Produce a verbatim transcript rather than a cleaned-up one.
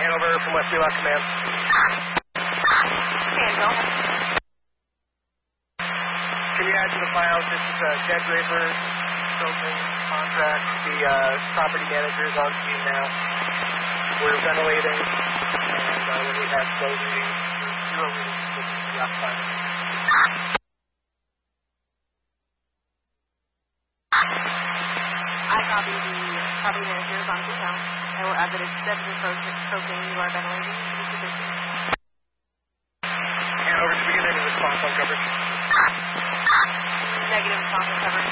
Hanover from West Wheelock Command. Okay, go ahead. Can you add to the file, this is uh, Ted Draper, scoping contract. The uh, property manager is on scene now. We're ventilating, and uh, when we have slow readings, zero readings, which is the uptime. I copy the property manager is on scene now. I will add that it's definitely scoping. You are ventilating. Hanover, to begin any response on coverage. Negative response on coverage.